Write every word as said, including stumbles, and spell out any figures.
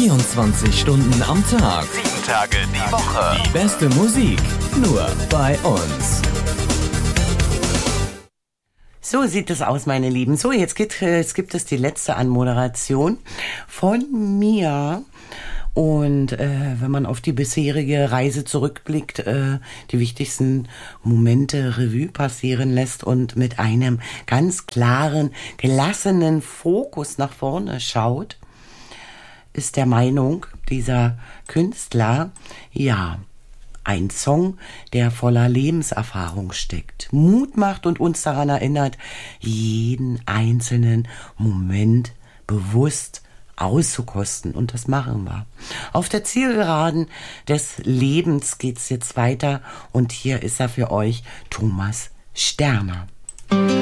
vierundzwanzig Stunden am Tag. Sieben Tage die Woche. Die beste Musik. Nur bei uns. So sieht es aus, meine Lieben. So, jetzt gibt, jetzt gibt es die letzte Anmoderation von mir. Und äh, wenn man auf die bisherige Reise zurückblickt, äh, die wichtigsten Momente Revue passieren lässt und mit einem ganz klaren, gelassenen Fokus nach vorne schaut, ist der Meinung, dieser Künstler, ja, ein Song, der voller Lebenserfahrung steckt, Mut macht und uns daran erinnert, jeden einzelnen Moment bewusst auszukosten. Und das machen wir. Auf der Zielgeraden des Lebens geht's jetzt weiter und hier ist er für euch, Thomas Sterner.